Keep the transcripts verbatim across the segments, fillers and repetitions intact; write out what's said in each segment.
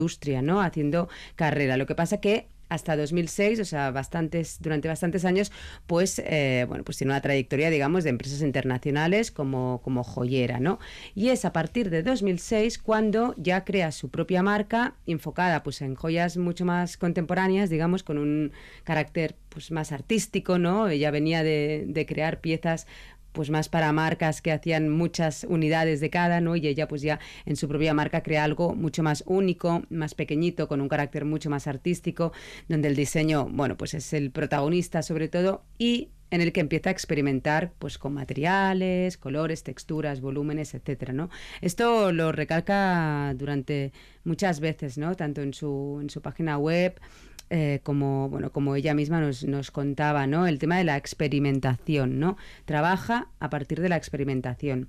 industria, ¿no? Haciendo carrera. Lo que pasa que hasta dos mil seis, o sea, bastantes, durante bastantes años, pues, eh, bueno, pues tiene una trayectoria, digamos, de empresas internacionales como, como joyera, ¿no? Y es a partir de dos mil seis cuando ya crea su propia marca enfocada, pues, en joyas mucho más contemporáneas, digamos, con un carácter, pues, más artístico, ¿no? Ella venía de, de crear piezas pues más para marcas que hacían muchas unidades de cada, ¿no? Y ella pues ya en su propia marca crea algo mucho más único, más pequeñito, con un carácter mucho más artístico, donde el diseño, bueno, pues es el protagonista sobre todo, y en el que empieza a experimentar pues con materiales, colores, texturas, volúmenes, etcétera, ¿no? Esto lo recalca durante muchas veces, ¿no? Tanto en su, en su página web, Eh, como, bueno, como ella misma nos, nos contaba, ¿no? El tema de la experimentación, ¿no? Trabaja a partir de la experimentación.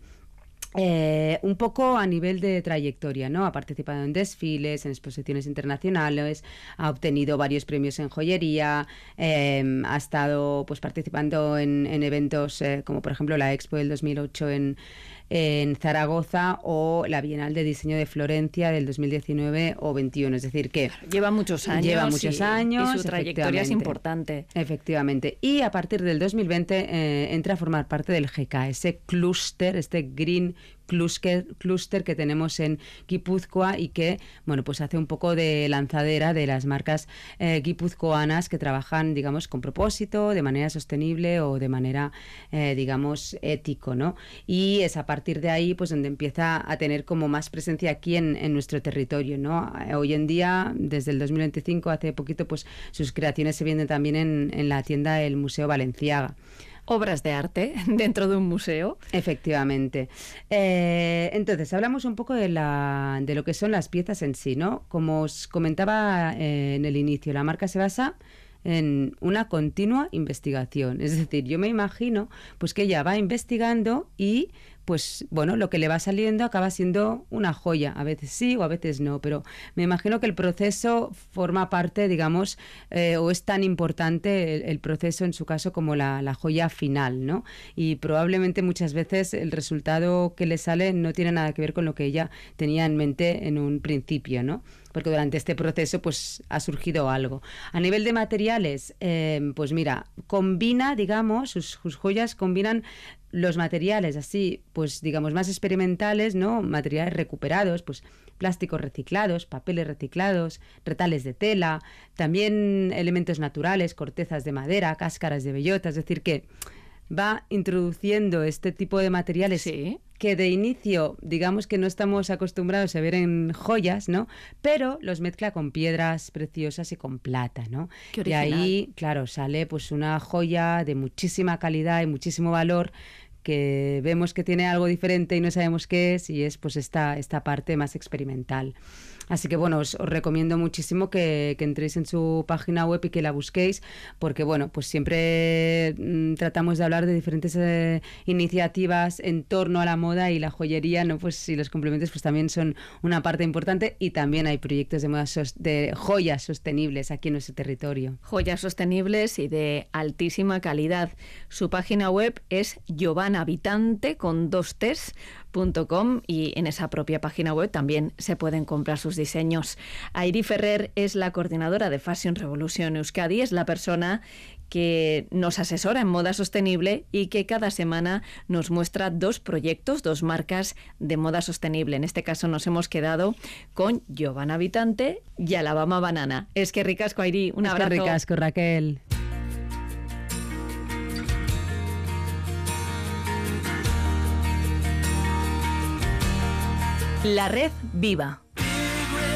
Eh, un poco a nivel de trayectoria, ¿no? Ha participado en desfiles, en exposiciones internacionales, ha obtenido varios premios en joyería, eh, ha estado pues participando en, en eventos eh, como por ejemplo la Expo del dos mil ocho en, en Zaragoza o la Bienal de Diseño de Florencia del dos mil diecinueve o veintiuno, es decir que lleva muchos años, lleva muchos y, años y su trayectoria es importante. Efectivamente. Y a partir del dos mil veinte eh, entra a formar parte del G K, ese clúster, este Green Cluster, cluster que tenemos en Guipúzcoa y que, bueno, pues hace un poco de lanzadera de las marcas eh, guipuzcoanas que trabajan, digamos, con propósito, de manera sostenible o de manera, eh, digamos, ético, ¿no? Y es a partir de ahí, pues, donde empieza a tener como más presencia aquí en, en nuestro territorio, ¿no? Hoy en día, desde el dos mil veinticinco, hace poquito, pues, sus creaciones se venden también en, en la tienda El Museo Balenciaga. Obras de arte dentro de un museo. Efectivamente. Eh, entonces, hablamos un poco de, la, de lo que son las piezas en sí, ¿no? Como os comentaba eh, en el inicio, la marca se basa en una continua investigación. Es decir, yo me imagino pues que ella va investigando y pues bueno, lo que le va saliendo acaba siendo una joya, a veces sí o a veces no, pero me imagino que el proceso forma parte, digamos, eh, o es tan importante el, el proceso en su caso como la, la joya final, ¿no? Y probablemente muchas veces el resultado que le sale no tiene nada que ver con lo que ella tenía en mente en un principio, ¿no? Porque durante este proceso pues ha surgido algo. A nivel de materiales, eh, pues mira, combina, digamos, sus, sus joyas combinan los materiales así, pues digamos, más experimentales, ¿no? Materiales recuperados, pues plásticos reciclados, papeles reciclados, retales de tela, también elementos naturales, cortezas de madera, cáscaras de bellota, es decir que va introduciendo este tipo de materiales, sí, que de inicio, digamos que no estamos acostumbrados a ver en joyas, ¿no? Pero los mezcla con piedras preciosas y con plata, ¿no? Qué y original. ahí, claro, sale pues una joya de muchísima calidad y muchísimo valor, que vemos que tiene algo diferente y no sabemos qué es, y es pues esta, esta parte más experimental. Así que bueno, os, os recomiendo muchísimo que, que entréis en su página web y que la busquéis, porque bueno, pues siempre mmm, tratamos de hablar de diferentes eh, iniciativas en torno a la moda y la joyería, ¿no? Pues y los complementos pues también son una parte importante, y también hay proyectos de moda sos- de joyas sostenibles aquí en nuestro territorio. Joyas sostenibles y de altísima calidad. Su página web es giovanavitante con dos tes punto com, y en esa propia página web también se pueden comprar sus diseños. Airi Ferrer es la coordinadora de Fashion Revolution Euskadi, es la persona que nos asesora en moda sostenible y que cada semana nos muestra dos proyectos, dos marcas de moda sostenible. En este caso nos hemos quedado con Giovanna Vitante y Alabama Banana. Es que ricasco, Airi, un abrazo. Es que ricasco, Raquel. La red viva.